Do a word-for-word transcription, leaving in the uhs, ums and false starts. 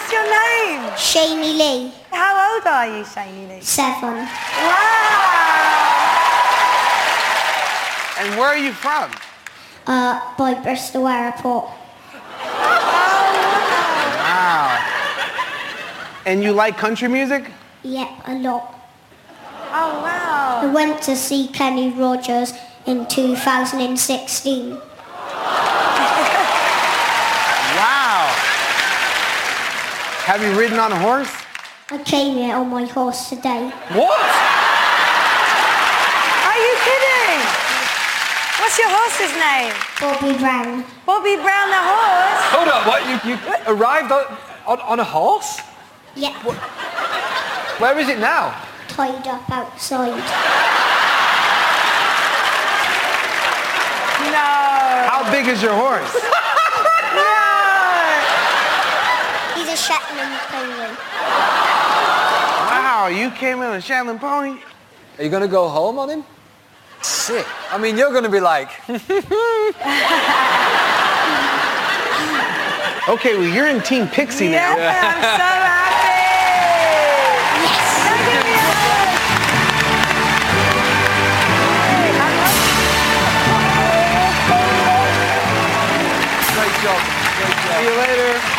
What's your name? Shani Lee. How old are you, Shani Lee? Seven. Wow! And where are you from? Uh, by Bristol Airport. Wow. And you like country music? Yep, a lot. Oh, wow. I went to see Kenny Rogers in two thousand sixteen. Wow. Have you ridden on a horse? I came here on my horse today. What? Are you kidding? What's your horse's name? Bobby Brown. Bobby Brown the horse? Hold on, what? You, you arrived on, on, on a horse? Yep. Where is it now? Tied up outside. No. How big is your horse? No. He's a Shetland pony. Wow, you came in a Shetland pony? Are you going to go home on him? Sick. I mean, you're going to be like... Okay, well, you're in Team Pixie Yeah, now. I'm so happy. Yes. Now give me a hug. Great job. Great job. See you later.